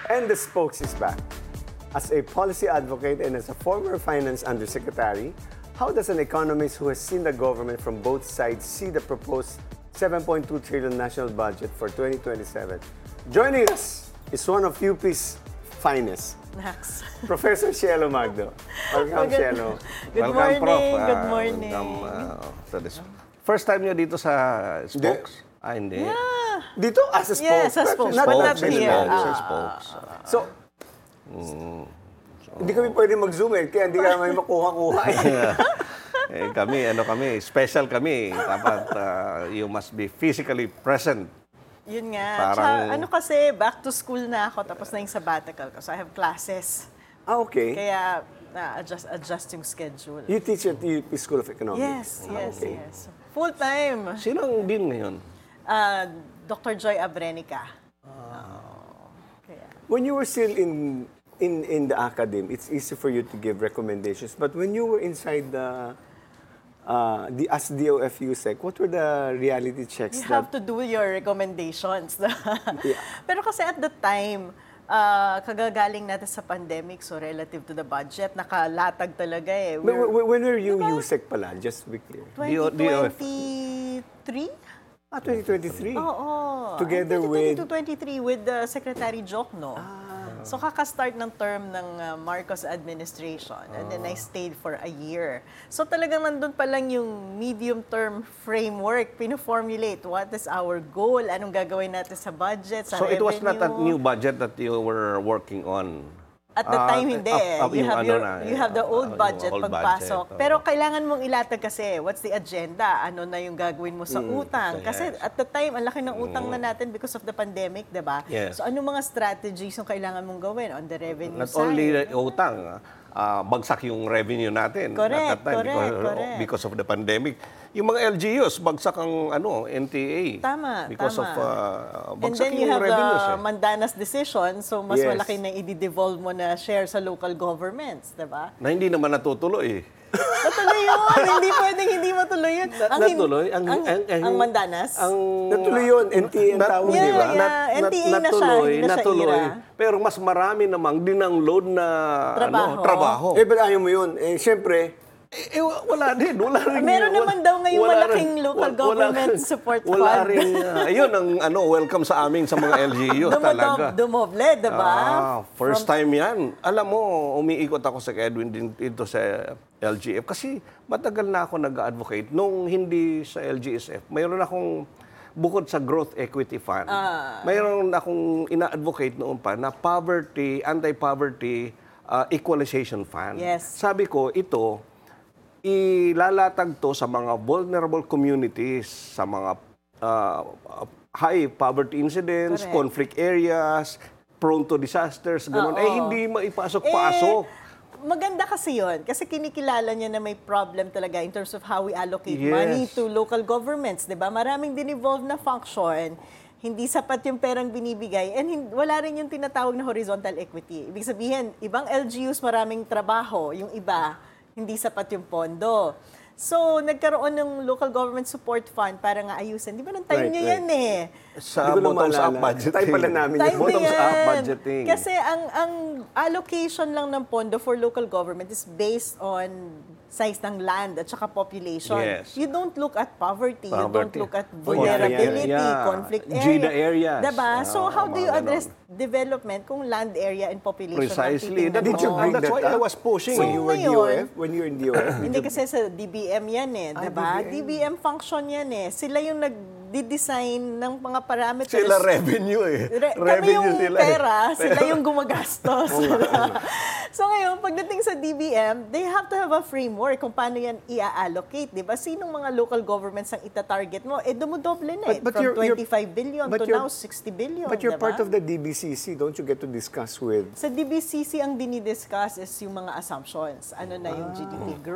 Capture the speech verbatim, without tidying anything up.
And the spokes is back. As a policy advocate and as a former finance undersecretary, how does an economist who has seen the government from both sides see the proposed seven point two trillion national budget for twenty twenty-seven? Joining us is one of U P's finest, Max. Professor Cielo Magdo. Welcome, Good- Cielo. Good Welcome, morning, Prof. good Ah, morning. welcome, ah, sa dis- First time nyo dito sa Spokes? Ah, hindi. Ah, Dito, as a spokes. Yes, as spokes, Not- but not not really. here. Spokes, Ah. sa Spokes. So, hindi kami pwede mag-zoom eh, kaya hindi kami makuha-kuha eh. Eh, kami, ano kami, special kami. Dapat ah, you must be physically present. Yun nga. Parang- Tsaka, ano kasi, back to school na ako, tapos na yung sabbatical ko. So I have classes. Ah, okay. Kaya, na-adjust adjust yung schedule. You teach at U P School of Economics? Yes, yes, okay. yes. Full time. Sino ang dean ngayon? Uh, Doctor Joy Abrenica. Kaya, When you were still in in in the academy, it's easy for you to give recommendations. But when you were inside the uh, the as D O F U S E C, what were the reality checks you have that? to do your recommendations. Yeah. Pero kasi at the time, uh, kagagaling natin sa pandemic, so relative to the budget, nakalatag talaga eh. When, We're when, when were you Diba? U S E C pala? Just to be clear. D O- D O F. twenty twenty-three? Ah, twenty twenty-three. Oo. Together with- twenty twenty-three with uh, Secretary Jokno. Ah. So kaka-start ng term ng uh, Marcos administration and then I Ah. stayed for a year. So talagang nandun pa lang yung medium-term framework, pino-formulate what is our goal, anong gagawin natin sa budget, sa So it was not a revenue. new budget that you were working on? At the Ah, time, hindi. up- up you, yung have ano your, na, you have the ah, old yung budget old pagpasok. budget, oo. Pero kailangan mong ilatag kasi, what's the agenda? Ano na yung gagawin mo sa utang? yes. Kasi at the time, ang laki ng utang na natin because of the pandemic, di ba? Yes. So ano mga strategies yung kailangan mong gawin on the revenue Not side? only utang, ah, bagsak yung revenue natin Correct, at that time correct, because, correct. because of the pandemic. Yung mga L G Us, bagsak ang ano, N T A. Tama, because tama. of uh, And bagsak then you yung have revenues. the eh. Mandanas decision, so mas Yes. malaki na i-devolve mo na share sa local governments, di ba? Na hindi naman natutuloy eh. Natuloy yun! Hindi pwedeng hindi matuloy yun. Na- hin- natuloy? Ang, Ang- ang- ang- ang Mandanas? Ang Natuloy yun, N T A ang nat- tawag, Yeah, di ba? yeah. N T A na siya, natuloy, hindi na siya natuloy. ira. Pero mas marami namang dinangload na Trabaho. Ano, trabaho. Eh, ba't ayaw mo yun? Eh, siyempre, Eh, eh, wala din, wala rin. Meron wala- naman daw ngayong wala malaking rin- local wala- government wala- support Wala fund. rin, uh, ayun ang ano, welcome sa amin sa mga L G Us talaga. Dumoble, di ba? Ah, first time yan. Alam mo, umiikot ako sa Edwin din dito sa L G F kasi matagal na ako nag-advocate. Nung hindi sa L G S F, mayroon akong bukod sa Growth Equity Fund, Ah. mayroon akong ina-advocate noon pa na poverty, anti-poverty uh, equalization fund. Yes. Sabi ko, ito, ilalatag to sa mga vulnerable communities, sa mga uh, high poverty incidents, Correct. conflict areas, prone to disasters, gano'n. Oo. Eh, hindi maipasok-pasok. Eh, maganda kasi yon kasi kinikilala niya na may problem talaga in terms of how we allocate Yes. money to local governments, 'di ba? Maraming din-involved na function, hindi sapat yung perang binibigay and hin- wala rin yung tinatawag na horizontal equity. Ibig sabihin, ibang L G Us maraming trabaho, yung iba hindi sapat yung pondo. So, nagkaroon ng local government support fund para nga ayusin. Di ba nang time Right, niyo right. yan eh? Sa Hindi ko na bottoms-up maalala. budgeting. Tayo pala namin Time yun. na Bottoms-up yan. budgeting. Kasi ang ang allocation lang ng pondo for local government is based on size ng land at saka population. Yes. You don't look at poverty, you don't Poverty. look at Oh, yeah, vulnerability, yeah. conflict area. GIDA areas. Diba? So Ah, how do you mga address ganon. development kung land area and population ang Precisely. titingnan That, Did you mo? bring that's that why up? I was pushing. So, when eh. you were D O ngayon- F? When you were in D O F? Hindi kasi sa D B M yan eh, Ah, 'di ba? D B M. D B M function yan eh. Sila yung nag-design ng mga parameters. Sila revenue eh. Re- kami revenue yung sila eh. pera, sila yung gumagastos. So ngayon, pagdating sa D B M, they have to have a framework kung paano yan i-allocate, di ba? Sinong mga local governments ang ita-target mo? Eh, dumodoble na eh. But- but From you're- you're- twenty-five billion but to you're- now sixty billion, But you're di ba? part of the D B C C. Don't you get to discuss with Sa D B C C, ang dinidiscuss is yung mga assumptions. Ano na yung G D P growth?